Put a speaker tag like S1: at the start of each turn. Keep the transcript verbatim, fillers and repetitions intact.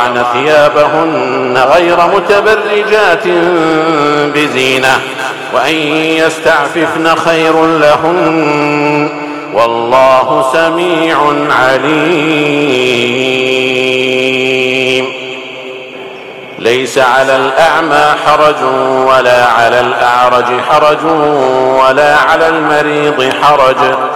S1: يضعن ثيابهن غير متبرجات بزينة وأن يستعففن خير لهن والله سميع عليم. ليس على الأعمى حرج ولا على الأعرج حرج ولا على المريض حرج